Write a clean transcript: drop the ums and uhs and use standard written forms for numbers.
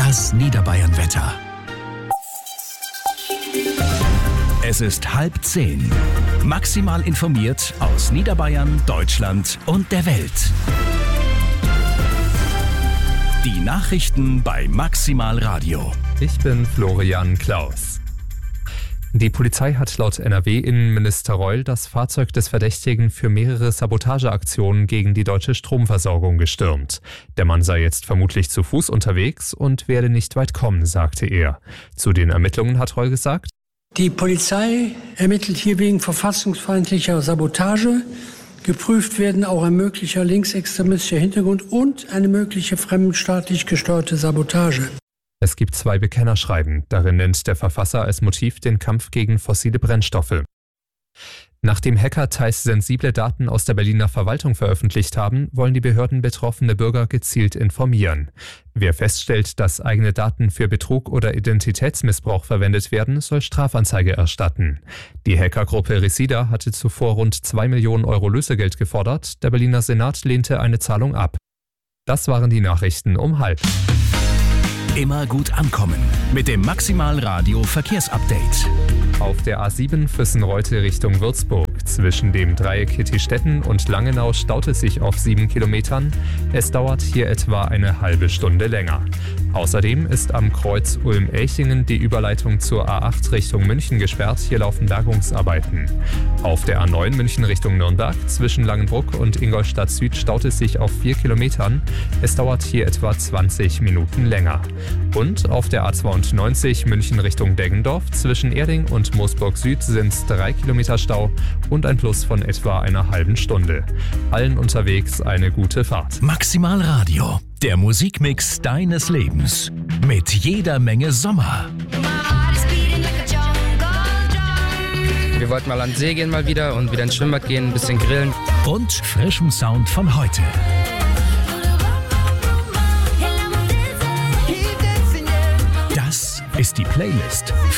Das Niederbayern-Wetter. Es ist 9:30. Maximal informiert aus Niederbayern, Deutschland und der Welt. Die Nachrichten bei Maximal Radio. Ich bin Florian Klaus. Die Polizei hat laut NRW-Innenminister Reul das Fahrzeug des Verdächtigen für mehrere Sabotageaktionen gegen die deutsche Stromversorgung gestürmt. Der Mann sei jetzt vermutlich zu Fuß unterwegs und werde nicht weit kommen, sagte er. Zu den Ermittlungen hat Reul gesagt: Die Polizei ermittelt hier wegen verfassungsfeindlicher Sabotage. Geprüft werden auch ein möglicher linksextremistischer Hintergrund und eine mögliche fremdenstaatlich gesteuerte Sabotage. Es gibt 2 Bekennerschreiben. Darin nennt der Verfasser als Motiv den Kampf gegen fossile Brennstoffe. Nachdem Hacker teils sensible Daten aus der Berliner Verwaltung veröffentlicht haben, wollen die Behörden betroffene Bürger gezielt informieren. Wer feststellt, dass eigene Daten für Betrug oder Identitätsmissbrauch verwendet werden, soll Strafanzeige erstatten. Die Hackergruppe Resida hatte zuvor rund 2 Millionen Euro Lösegeld gefordert. Der Berliner Senat lehnte eine Zahlung ab. Das waren die Nachrichten um 9:30. Immer gut ankommen mit dem Maximal Radio Verkehrsupdate. Auf der A7 Füssen-Reute Richtung Würzburg. Zwischen dem Dreieck Hittstetten und Langenau staut es sich auf 7 Kilometern. Es dauert hier etwa eine halbe Stunde länger. Außerdem ist am Kreuz Ulm-Elchingen die Überleitung zur A8 Richtung München gesperrt. Hier laufen Bergungsarbeiten. Auf der A9 München Richtung Nürnberg zwischen Langenbruck und Ingolstadt Süd staut es sich auf 4 Kilometern. Es dauert hier etwa 20 Minuten länger. Und auf der A92 München Richtung Deggendorf zwischen Erding und Moosburg Süd sind 3 Kilometer Stau und ein Plus von etwa einer halben Stunde. Allen unterwegs eine gute Fahrt. Maximal Radio, der Musikmix deines Lebens. Mit jeder Menge Sommer. Wir wollten mal an den See gehen mal wieder und wieder ins Schwimmbad gehen, ein bisschen grillen. Und frischem Sound von heute. Das ist die Playlist